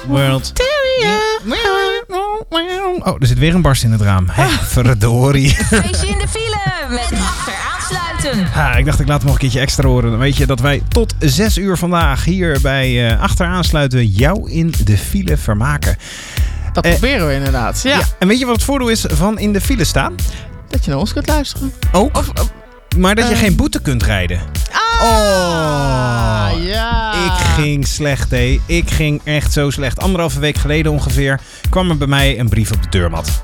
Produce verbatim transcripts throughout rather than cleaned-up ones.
world. Oh, er zit weer een barst in het raam. Hé, verdorie. Feestje in de file met achteraansluiten. Ha, ik dacht ik laat hem nog een keertje extra horen. Dan weet je dat wij tot zes uur vandaag hier bij uh, Achteraansluiten jou in de file vermaken. Dat eh, proberen we inderdaad. Ja. ja. En weet je wat het voordeel is van in de file staan? Dat je naar ons kunt luisteren. Ook. Of, of, maar dat je uh, geen boete kunt rijden. Ah, oh, ja. Ik ging slecht, hé. Ik ging echt zo slecht. Anderhalve week geleden ongeveer kwam er bij mij een brief op de deurmat.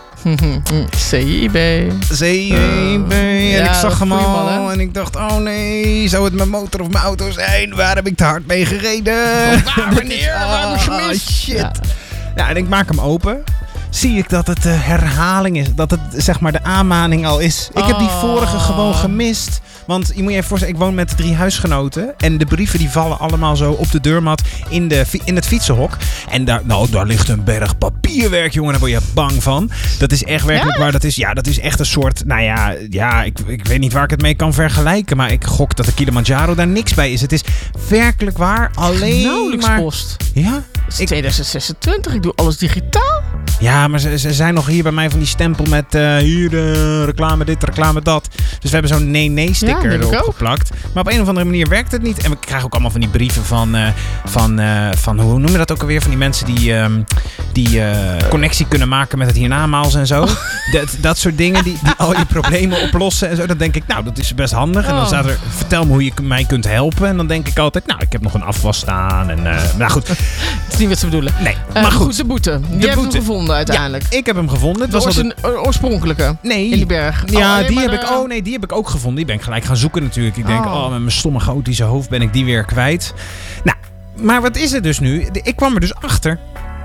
C I B. C I B. En ja, ik zag hem al man, en ik dacht, oh nee, zou het mijn motor of mijn auto zijn? Waar heb ik te hard mee gereden? Waar, meneer? Waar heb ik gemist? Shit. Ja. Ja, en ik maak hem open. Zie ik dat het de herhaling is. Dat het zeg maar de aanmaning al is. Ik heb die vorige gewoon gemist. Want je moet je even voorstellen, ik woon met drie huisgenoten. En de brieven die vallen allemaal zo op de deurmat in, de, in het fietsenhok. En daar, nou, daar ligt een berg papierwerk, jongen. Daar word je bang van. Dat is echt werkelijk ja? waar. Dat is, ja, dat is echt een soort, nou ja, ja ik, ik weet niet waar ik het mee kan vergelijken. Maar ik gok dat de Kilimanjaro daar niks bij is. Het is werkelijk waar. Alleen nauwelijks maar... post. Ja? Het is Ik... twintig zesentwintig. Ik doe alles digitaal. Ja, maar ze, ze zijn nog hier bij mij van die stempel met uh, hier uh, reclame dit, reclame dat. Dus we hebben zo'n nee-nee-sticker ja, erop geplakt. Maar op een of andere manier werkt het niet. En we krijgen ook allemaal van die brieven van, uh, van, uh, van hoe noem je dat ook alweer? Van die mensen die, um, die uh, connectie kunnen maken met het hiernamaals en zo. Oh. Dat, dat soort dingen die, die al je problemen oplossen en zo. Dan denk ik, nou, dat is best handig. Oh. En dan staat er, vertel me hoe je mij kunt helpen. En dan denk ik altijd, nou, ik heb nog een afwas staan. En, uh, nou goed. Het is niet wat ze bedoelen. Nee, uh, maar goed. goed. De boete. Die de hebben boete. we gevonden uiteindelijk. Ja, ik heb hem gevonden. Het was was een oorspronkelijke. Nee. In die berg. Ja, oh, die heb de... ik. Oh nee, die heb ik ook gevonden. Die ben ik gelijk gaan zoeken natuurlijk. Ik denk, oh, oh met mijn stomme chaotische hoofd ben ik die weer kwijt. Nou, maar wat is het dus nu? Ik kwam er dus achter.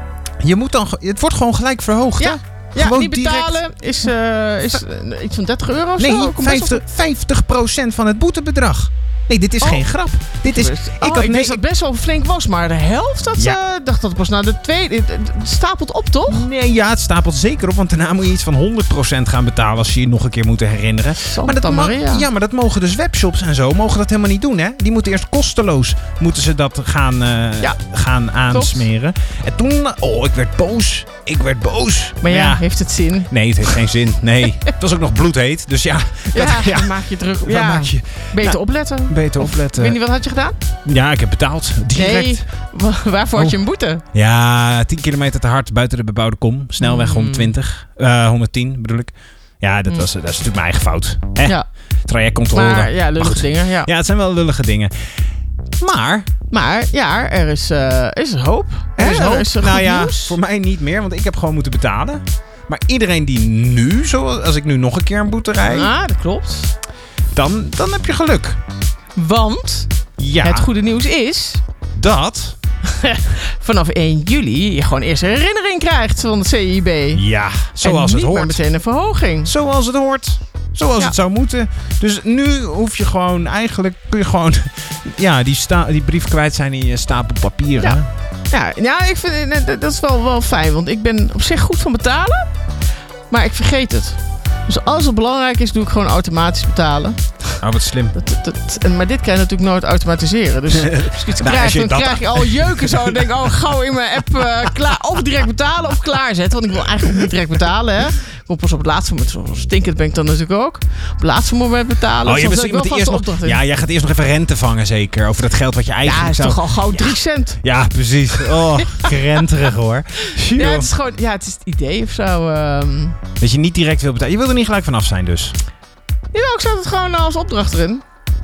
Je moet dan, het wordt gewoon gelijk verhoogd. Ja. Hè? Ja, gewoon niet betalen direct... is, uh, is uh, iets van dertig euro of nee, zo. Nee, vijftig procent van het boetebedrag. Nee, dit is oh. geen grap. Dit is, oh, ik ik, had, ik nee, wist dat het best wel flink was, maar de helft, dat ja. uh, dacht dat het pas na de tweede... Het, het stapelt op, toch? Nee, ja, het stapelt zeker op, want daarna moet je iets van honderd procent gaan betalen als je je nog een keer moet herinneren. Maar dat ma- Maria. Ja, maar dat mogen dus webshops en zo, mogen dat helemaal niet doen, hè? Die moeten eerst kosteloos, moeten ze dat gaan, uh, ja. gaan aansmeren. Klopt. En toen, oh, ik werd boos. Ik werd boos. Maar ja, ja, heeft het zin? Nee, het heeft geen zin. Nee, het was ook nog bloedheet, dus ja. Ja, dat, ja. dan maak je druk. Ja. Maak je, beter ja, opletten. Beter opletten. Weet je wat had je gedaan? Ja, ik heb betaald. Direct. Nee, waarvoor oh. had je een boete? Ja, tien kilometer te hard buiten de bebouwde kom. Snelweg mm. honderdtwintig. Uh, honderdtien bedoel ik. Ja, dat, was, dat is natuurlijk mijn eigen fout. Hè? Ja. Trajectcontrole. Maar ja, lullige maar dingen. Ja. ja, het zijn wel lullige dingen. Maar... Maar ja, er is, uh, is hoop. Er Hè? is hoop. Er is nou ja, nieuws. Voor mij niet meer, want ik heb gewoon moeten betalen. Maar iedereen die nu, zoals als ik nu nog een keer een boete rijd... Ja, dat klopt. Dan, dan heb je geluk. Want ja. het goede nieuws is... Dat... vanaf één juli je gewoon eerst een herinnering krijgt van de C I B. Ja, zoals en het hoort. En niet meteen een verhoging. Zoals het hoort. Zoals ja. het zou moeten. Dus nu hoef je gewoon, eigenlijk kun je gewoon ja, die, sta- die brief kwijt zijn in je stapel papieren. Ja, ja, ja ik vind dat is wel, wel fijn. Want ik ben op zich goed van betalen. Maar ik vergeet het. Dus als het belangrijk is, doe ik gewoon automatisch betalen. Oh, wat slim. Dat, dat, dat, maar dit kan je natuurlijk nooit automatiseren. Dus als ik iets nou, krijg, dan dat... krijg je al jeuken zo. En denk ik, oh, gauw in mijn app uh, klaar. Of direct betalen of klaarzetten. Want ik wil eigenlijk niet direct betalen. Hè. Ik wil pas op het laatste moment. Zo stinkend ben ik dan natuurlijk ook. Op het laatste moment betalen. Oh, je bent iemand die eerst nog... Ja, jij gaat eerst nog even rente vangen zeker. Over dat geld wat je eigenlijk Ja, is zou... toch al gauw drie cent. Ja, precies. Oh, renterig hoor. Ja, het is gewoon... Ja, het is het idee of zo. Um... Dat je niet direct wil betalen. Je wil er niet gelijk vanaf zijn dus. Ja, ik zet het gewoon als opdracht erin.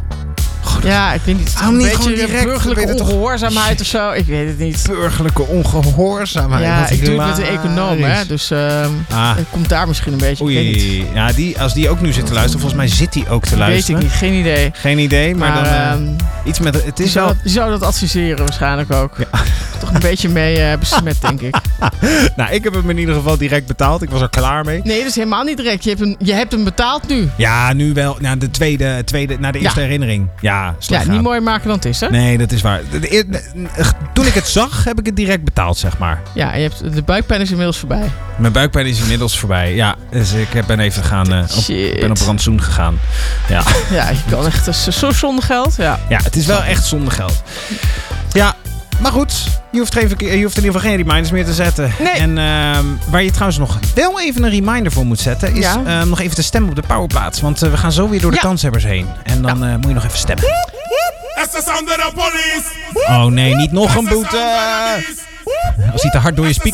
God, ja, ik weet niet. Het is een niet beetje burgerlijke ongehoorzaamheid of zo. Ik weet het niet. Burgerlijke ongehoorzaamheid. Ja, ik doe het met een econoom, hè. Dus uh, ah. het komt daar misschien een beetje. Oei, ik weet niet. Ja, die, als die ook nu zit te luisteren, volgens mij zit die ook te luisteren. Weet ik niet, geen idee. Geen idee, maar, maar dan uh, um, iets met... Het is je, wel... zou, je zou dat adviseren waarschijnlijk ook. Ja. Toch een beetje mee uh, besmet, denk ik. Nou, ik heb hem in ieder geval direct betaald. Ik was er klaar mee. Nee, dat is helemaal niet direct. Je hebt hem, je hebt hem betaald nu. Ja, nu wel. Nou, de tweede, tweede, na de eerste ja. herinnering. Ja, ja, niet mooi maken dan het is, hè? Nee, dat is waar. De, de, de, toen ik het zag, heb ik het direct betaald, zeg maar. Ja, en je hebt, de buikpijn is inmiddels voorbij. Mijn buikpijn is inmiddels voorbij. Ja, dus ik ben even gaan... Uh, op, ben op rantsoen gegaan. Ja, ja je kan echt... Zo zonder geld, ja. Ja, het is wel echt zonder geld. Ja. Maar goed, je hoeft, geen, je hoeft in ieder geval geen reminders meer te zetten. Nee. En uh, waar je trouwens nog wel even een reminder voor moet zetten... is ja. uh, nog even te stemmen op de Powerplaats. Want uh, we gaan zo weer door de ja. kanshebbers heen. En dan ja. uh, moet je nog even stemmen. Oh nee, niet nog een boete. Als hij te hard door je speaker